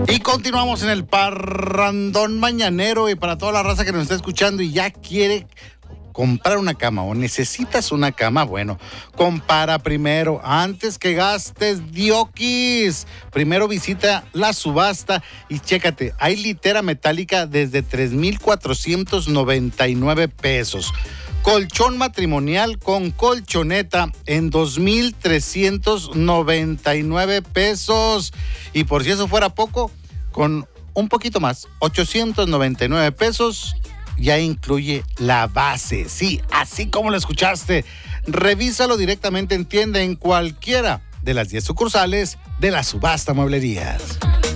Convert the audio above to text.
Y continuamos en el parrandón mañanero, y para toda la raza que nos está escuchando y ya quiere comprar una cama o necesitas una cama, bueno, compara primero, antes que gastes diokis. Primero visita la subasta y chécate, hay litera metálica desde 3,499 pesos. Colchón matrimonial con colchoneta en 2,399 pesos. Y por si eso fuera poco, con un poquito más, 899 pesos, ya incluye la base. Sí, así como lo escuchaste. Revísalo directamente en tienda en cualquiera de las 10 sucursales de la Subasta Mueblerías.